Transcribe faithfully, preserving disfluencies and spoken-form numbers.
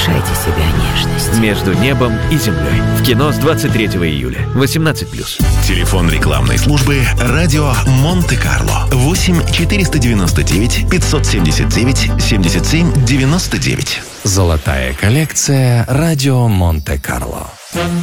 Лишайте себя нежности. «Между небом и землей». В кино с двадцать третьего июля. восемнадцать плюс. Телефон рекламной службы «Радио Монте-Карло». восемь четыреста девяносто девять пятьсот семьдесят девять семьдесят семь девяносто девять. Золотая коллекция «Радио Монте-Карло».